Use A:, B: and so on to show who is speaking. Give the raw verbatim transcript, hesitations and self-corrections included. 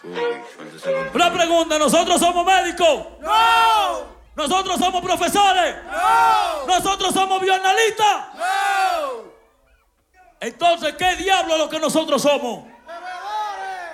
A: Una pregunta, ¿nosotros somos médicos?
B: ¡No!
A: ¿Nosotros somos profesores?
B: ¡No!
A: ¿Nosotros somos bioanalistas?
B: ¡No!
A: Entonces, ¿qué diablo es lo que nosotros somos?